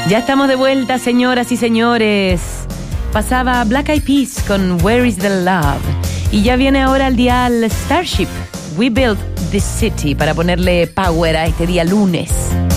Ya estamos de vuelta, señoras y señores. Pasaba Black Eyed Peas con Where is the Love. Y ya viene ahora el dial Starship, We Built This City, para ponerle power a este día lunes.